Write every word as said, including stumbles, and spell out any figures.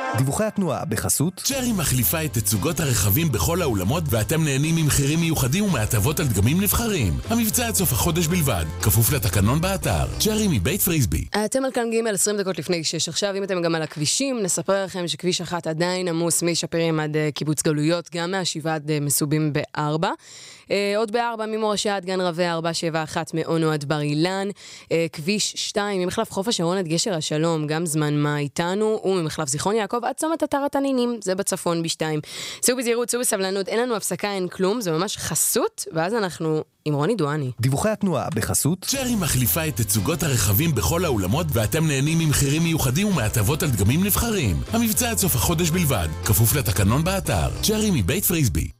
דיווחי התנועה בחסות צ'רי מחליפה את תצוגות הרכבים בכל האולמות ואתם נהנים ממחירים מיוחדים ומהטבות על דגמים נבחרים. המבצע עד סוף החודש בלבד, כפוף לתקנון באתר. צ'רי מבית פריסבי. אתם על כאן ג' עשרים דקות לפני שש. עכשיו אם אתם גם על הכבישים, נספר לכם שכביש אחת עדיין עמוס משפירים עד קיבוץ גלויות, גם מהשבעה עד מסובים בארבע. עוד בארבע ממורשה עד גן רבי ארבע שבע אחת מאונו עד בר אילן. כביש שתיים ממחלף חוף השרון עד גשר השלום, גם זמן מה איתנו, וממחלף זיכרון יעקב עד צומת אתר התנינים, זה בצפון בשתיים. סעו בזהירות, סעו בסבלנות, אין לנו הפסקה, אין כלום, זה ממש חסות, ואז אנחנו עם רוני דואני. דיווחי התנועה בחסות צ'רי מחליפה את תצוגות הרכבים בכל האולמות ואתם נהנים ממחירים מיוחדים ומהטבות על דגמים נבחרים. המבצע עד סוף החודש בלבד, כפוף לתקנון באתר. צ'רי מבית פריסבי.